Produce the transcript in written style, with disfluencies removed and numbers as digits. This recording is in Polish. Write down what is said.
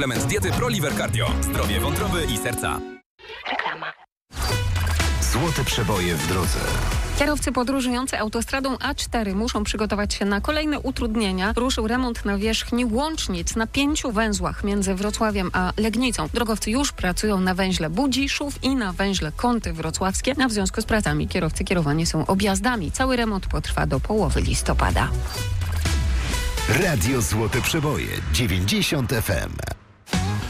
Element diety ProLiver Cardio. Zdrowie wątroby i serca. Reklama. Złote przeboje w drodze. Kierowcy podróżujący autostradą A4 muszą przygotować się na kolejne utrudnienia. Ruszył remont nawierzchni łącznic na 5 węzłach między Wrocławiem a Legnicą. Drogowcy już pracują na węźle Budziszów i na węźle Kąty Wrocławskie. A w związku z pracami kierowcy kierowani są objazdami. Cały remont potrwa do połowy listopada. Radio Złote Przeboje 90 FM.